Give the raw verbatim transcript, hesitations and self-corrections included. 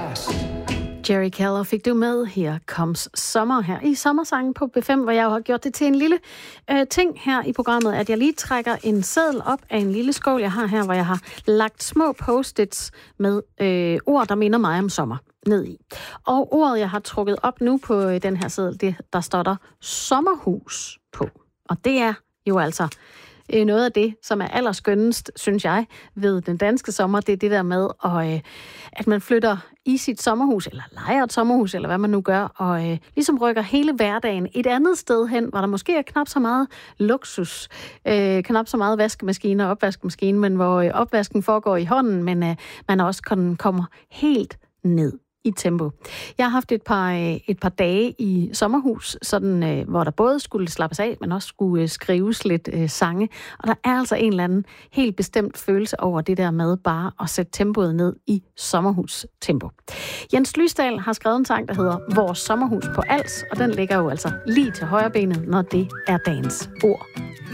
last. Jerry Keller fik du med. Her comes sommer her i Sommersangen på B fem, hvor jeg jo har gjort det til en lille øh, ting her i programmet, at jeg lige trækker en seddel op af en lille skål, jeg har her, hvor jeg har lagt små post-its med øh, ord, der minder mig om sommer ned i. Og ordet, jeg har trukket op nu på øh, den her seddel, det, der står der sommerhus på. Og det er jo altså øh, noget af det, som er allerskønnest, synes jeg, ved den danske sommer. Det er det der med, og, øh, at man flytter i sit sommerhus, eller lejer et sommerhus, eller hvad man nu gør, og øh, ligesom rykker hele hverdagen et andet sted hen, hvor der måske er knap så meget luksus, øh, knap så meget vaskemaskine og opvaskemaskine, men hvor øh, opvasken foregår i hånden, men øh, man også kan, kommer helt ned i tempo. Jeg har haft et par, øh, et par dage i sommerhus, sådan, øh, hvor der både skulle slappes af, men også skulle øh, skrives lidt øh, sange. Og der er altså en eller anden helt bestemt følelse over det der med bare at sætte tempoet ned i sommerhus-tempo. Jens Lysdal har skrevet en sang, der hedder Vores sommerhus på Als, og den ligger jo altså lige til højre benet, når det er dagens ord.